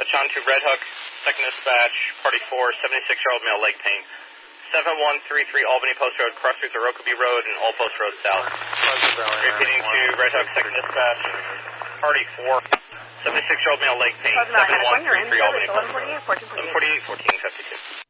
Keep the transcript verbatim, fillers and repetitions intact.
That's on to Red Hook, second dispatch, party four, seventy-six-year-old male, leg pain. seven one three three Albany Post Road, cross streets of Rokeby Road and Old Post Road South. Repeating to Red Hook, second dispatch, party four, seventy-six-year-old male, leg pain. seven one three three Albany Post Road. seven forty-eight, fourteen fifty-two.